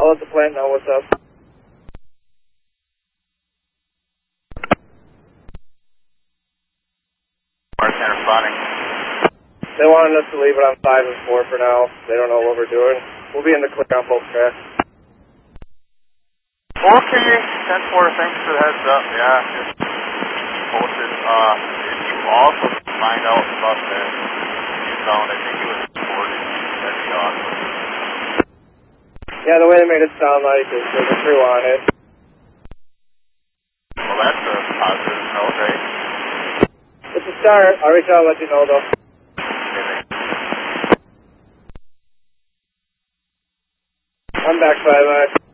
I'll let the plant know what's up. Center spotting. They wanted us to leave it on 5 and 4 for now. They don't know what we're doing. We'll be in the clear on both tracks. Okay, 10-4, thanks for the heads up. Yeah, just posted. If you also find out about the sound, I think it was recorded. That'd be awesome. Yeah, the way they made it sound like is there's a crew on it. Well, that's a positive note, right? It's a start. I'll reach out and let you know, though. I'm back 5.